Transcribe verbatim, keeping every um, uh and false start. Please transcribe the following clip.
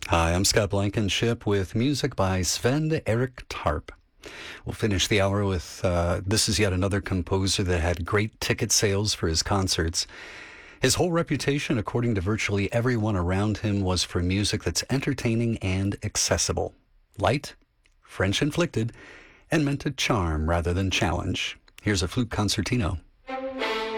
Hi, I'm Scott Blankenship with music by Sven Erik Tarp. We'll finish the hour with, uh, this is yet another composer that had great ticket sales for his concerts. His whole reputation, according to virtually everyone around him, was for music that's entertaining and accessible. Light, French inflicted, and meant to charm rather than challenge. Here's a flute concertino.